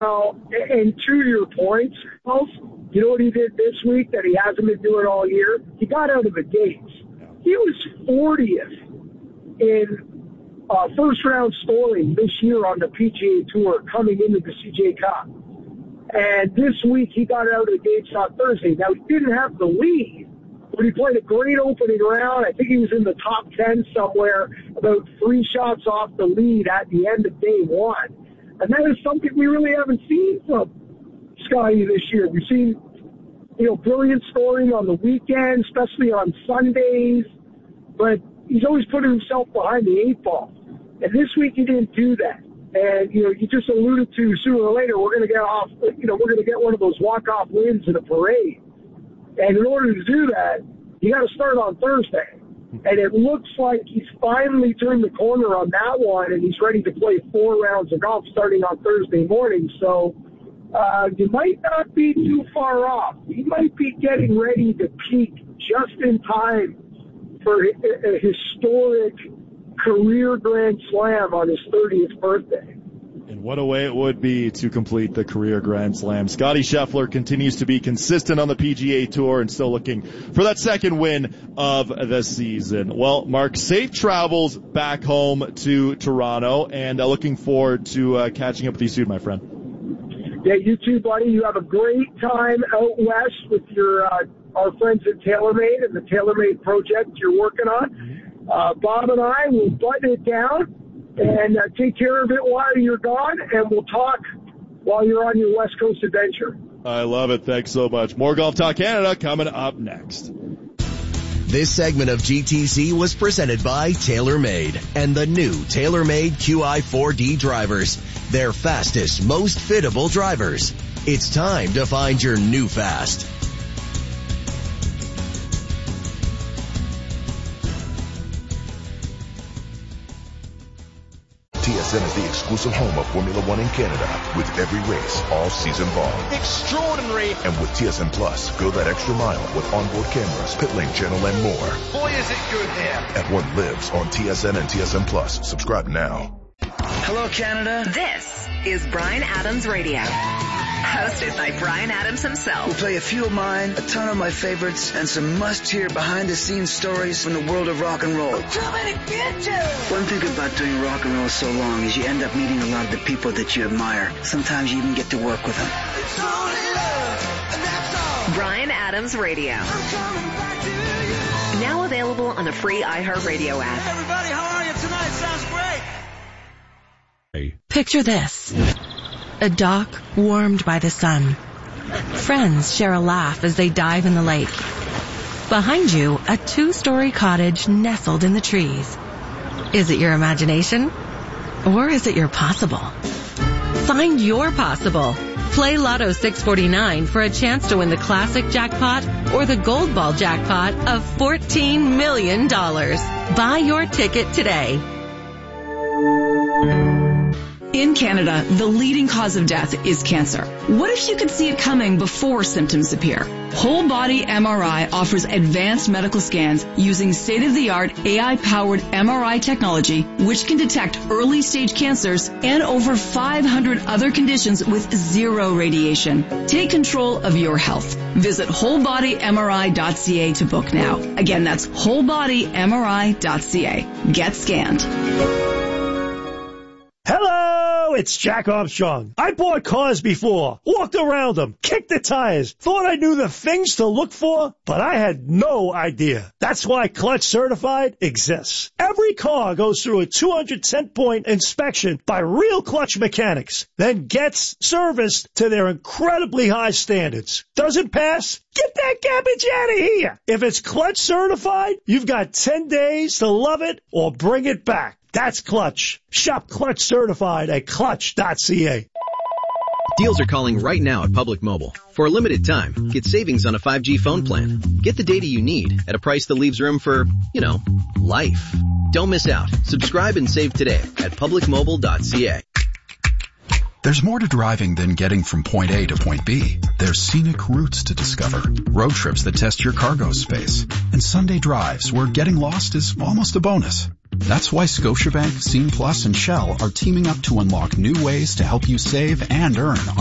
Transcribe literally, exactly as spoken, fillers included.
Well, and to your point, you know what he did this week that he hasn't been doing all year? He got out of the gates. He was fortieth in uh, first-round scoring this year on the P G A Tour coming into the C J Cup. And this week he got out of the gates on Thursday. Now, he didn't have the lead, but he played a great opening round. I think he was in the top ten somewhere, about three shots off the lead at the end of day one. And that is something we really haven't seen from Scotty this year. We've seen, you know, brilliant scoring on the weekend, especially on Sundays, but he's always putting himself behind the eight ball. And this week he didn't do that. And, you know, you just alluded to sooner or later we're going to get off, you know, we're going to get one of those walk-off wins in a parade. And in order to do that, you got to start on Thursday. And it looks like he's finally turned the corner on that one, and he's ready to play four rounds of golf starting on Thursday morning. So uh, you might not be too far off. He might be getting ready to peak just in time for a, a historic career Grand Slam on his thirtieth birthday. And what a way it would be to complete the career Grand Slam. Scotty Scheffler continues to be consistent on the P G A Tour and still looking for that second win of the season. Well, Mark, safe travels back home to Toronto, and uh, looking forward to uh, catching up with you soon, my friend. Yeah, you too, buddy. You have a great time out west with your uh, our friends at TaylorMade and the TaylorMade project you're working on. Uh, Bob and I will button it down and uh, take care of it while you're gone, and we'll talk while you're on your West Coast adventure. I love it. Thanks so much. More Golf Talk Canada coming up next. This segment of G T C was presented by TaylorMade and the new TaylorMade Q I four D drivers. Their fastest, most fittable drivers. It's time to find your new fast. T S N is the exclusive home of Formula One in Canada, with every race all season long. Extraordinary. And with T S N Plus, go that extra mile with onboard cameras, pit lane channel, and more. Boy, is it good here. F one lives on T S N and T S N Plus. Subscribe now. Hello, Canada. This is Bryan Adams Radio, hosted by Bryan Adams himself. We'll play a few of mine, a ton of my favorites, and some must-hear behind-the-scenes stories from the world of rock and roll. One thing about doing rock and roll so long is you end up meeting a lot of the people that you admire. Sometimes you even get to work with them. Bryan Adams Radio. Now available on the free iHeartRadio app. Hey everybody, how are you tonight? Sounds great. Picture this. A dock warmed by the sun. Friends share a laugh as they dive in the lake. Behind you, a two-story cottage nestled in the trees. Is it your imagination? Or is it your possible? Find your possible. Play Lotto six forty-nine for a chance to win the classic jackpot or the gold ball jackpot of fourteen million dollars. Buy your ticket today. In Canada, the leading cause of death is cancer. What if you could see it coming before symptoms appear? Whole Body M R I offers advanced medical scans using state-of-the-art A I-powered M R I technology, which can detect early-stage cancers and over five hundred other conditions with zero radiation. Take control of your health. Visit whole body M R I dot C A to book now. Again, that's whole body M R I dot C A. Get scanned. Hello, it's Jack Armstrong. I bought cars before, walked around them, kicked the tires, thought I knew the things to look for, but I had no idea. That's why Clutch Certified exists. Every car goes through a two hundred ten point inspection by real Clutch mechanics, then gets serviced to their incredibly high standards. Doesn't pass? Get that garbage out of here. If it's Clutch Certified, you've got ten days to love it or bring it back. That's Clutch. Shop Clutch Certified at clutch dot C A. Deals are calling right now at Public Mobile. For a limited time, get savings on a five G phone plan. Get the data you need at a price that leaves room for, you know, life. Don't miss out. Subscribe and save today at public mobile dot C A. There's more to driving than getting from point A to point B. There's scenic routes to discover, road trips that test your cargo space, and Sunday drives where getting lost is almost a bonus. That's why Scotiabank, Scene Plus, and Shell are teaming up to unlock new ways to help you save and earn